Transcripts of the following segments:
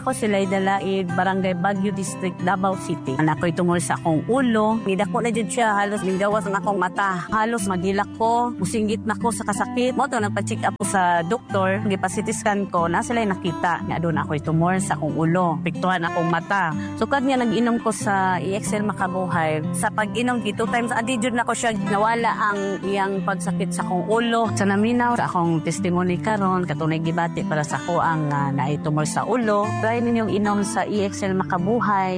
Ako sila'y Dalaid, Barangay Baguio District, Davao City. Anak ko'y tumor sa akong ulo. Nidako na dyan siya, halos minggawas ang akong mata. Halos magilak ko, musinggit na ko sa kasakit. Mo to, nagpa-check up ko sa doktor. Nagpa-CT scan ko, na sila'y nakita. Nga doon ako'y tumor sa akong ulo. Piktuhan akong mata. Sukad nga nag-inom ko sa EXL Makabuhay. Sa pag-inom, 2 times adidyon na ko siya. Nawala ang iyang pagsakit sa akong ulo. Sa naminaw, sa akong testimony karon, katunay gibati para sa ako ang naitumor sa ulo. Try ninyong inom sa EXL Makabuhay.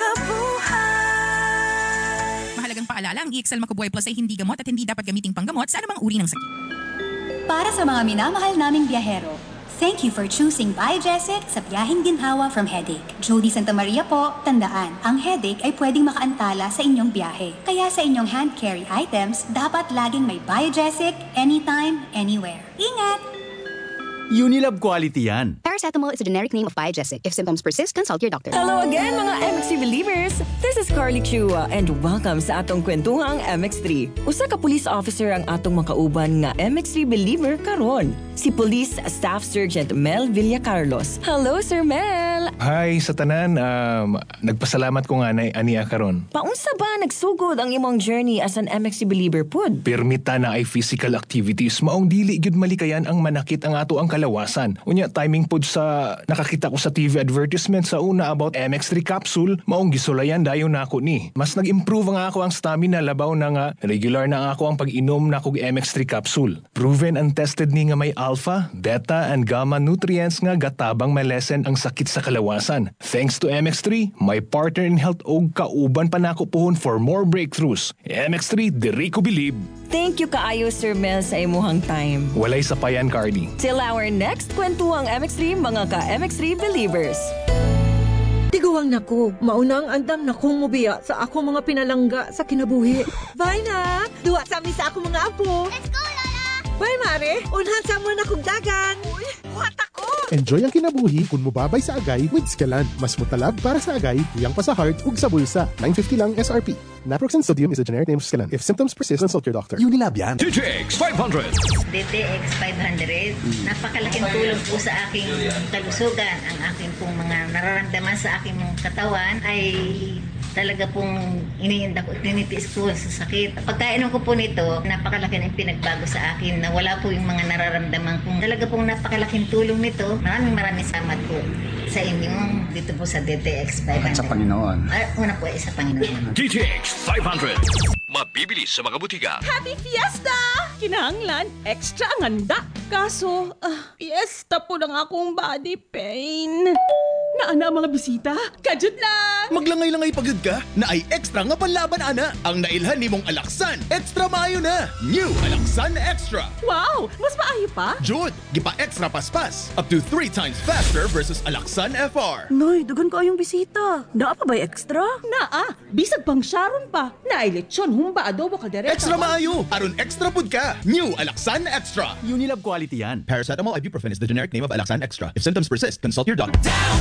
Mahalagang paalala, ang EXL Makabuhay Plus ay hindi gamot at hindi dapat gamiting panggamot sa anumang uri ng sakit. Para sa mga minamahal naming biyahero, thank you for choosing Biogesic sa biyaheng ginhawa from headache. Jody Santa Maria po, tandaan, ang headache ay pwedeng makaantala sa inyong biyahe. Kaya sa inyong hand carry items, dapat laging may Biogesic anytime, anywhere. Ingat! Unilab quality yan. Paracetamol is a generic name of Biogesic. If symptoms persist, consult your doctor. Hello again mga MX3 believers! This is Carly Chua and welcome sa atong kwentuhang MX3. Usa ka police officer ang atong makauban nga MX3 believer karon. Si Police Staff Sergeant Mel Villacarlos. Hello Sir Mel! Hi sa tanan, nagpasalamat ko nga na aniya karon. Paunsa ba nagsugod ang imong journey as an MX3 believer pud? Permita na ay physical activities, maong dili gyud malikayan ang manakit ang ato ang kalawasan. Unya timing pod sa nakakita ko sa TV advertisement sa una about MX3 capsule, maong gisulayan dayon nako ni. Mas nag-improve nga ako ang stamina labaw na nga regular na ako ang pag-inom na kog MX3 capsule. Proven and tested ni nga may alpha, beta and gamma nutrients nga gatabang malesen ang sakit sa kalawasan. Thanks to MX3, my partner in health og kauban pa nako pohon for more breakthroughs. MX3, diri ko believe. Thank you kaayo Sir Mel sa imuhang time. Walay sapayan, Cardi. Till our next kwentuhang MX3 mga ka-MX3 believers. Tiguang nako, maunang andam na kong mubiya sa ako mga pinalangga sa kinabuhi. Bye na! Duwa sa amin sa ako mga apo. Let's go, Lola! Bye, Mare! Unhan sa mo na kong dagan. Uy, buhat ako! Enjoy ang kinabuhi kung mubabay sa agay with Scalan. Mas mutalab para sa agay, tuyang pa sa heart ug sa bulsa. $9.50 lang SRP. Naproxen sodium is a generic name of Scalan. If symptoms persist, consult your doctor. Unilab yan. DTX 500. DTX 500. Napakalaking tulong po sa aking kalusugan. Ang aking pong mga nararamdaman sa aking katawan ay talaga pong iniinda ko, tinitiis ko sa sakit. Pagkainom ko po nito, napakalaki na yung pinagbago sa akin na wala po yung mga nararamdaman kong talaga pong napakalaking tulong nito. Maraming salamat po sa inyong dito po sa DTX 500. At sa Panginoon. Una po ay sa Panginoon. DTX 500. Mabibili sa mga butika. Happy Fiesta! Kinahanglan, extra ang handa. Kaso, fiesta po ng akong body pain. Naana mga bisita, kajud lang! Maglangay-langay pagod ka, na ay extra nga panlaban ana. Ang nailhan ni mong Alaksan, extra maayo na. New Alaksan Extra. Wow, mas maayo pa? Jud, gipa extra paspas. Up to 3 times faster versus Alaksan FR. Noy, dugan ko ayong bisita. Naa pa ba'y extra? Naa, bisag pang Sharon pa. Nailitsyon, humba adobo kaldereta. Extra maayo, aron extra pud ka. New Alaksan Extra. Unilab quality yan. Paracetamol ibuprofen is the generic name of Alaksan Extra. If symptoms persist, consult your doctor.